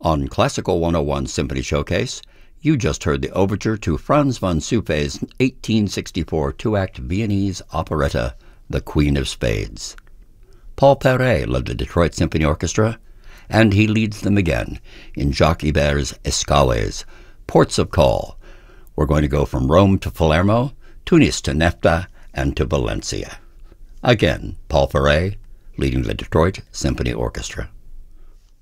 On Classical 101 Symphony Showcase, you just heard the overture to Franz von Suppé's 1864 two-act Viennese operetta, The Queen of Spades. Paul Perret led the Detroit Symphony Orchestra, and he leads them again in Jacques Ibert's Escales, Ports of Call. We're going to go from Rome to Palermo, Tunis to Nefta, and to Valencia. Again, Paul Perret leading the Detroit Symphony Orchestra.